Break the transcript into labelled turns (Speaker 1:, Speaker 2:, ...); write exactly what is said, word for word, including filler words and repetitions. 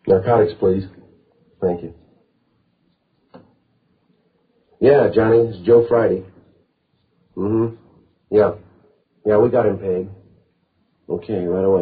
Speaker 1: Narcotics, please. Thank you. Yeah, Johnny, it's Joe Friday. Mm-hmm. Yeah. Yeah, we got him paid. Okay, right away.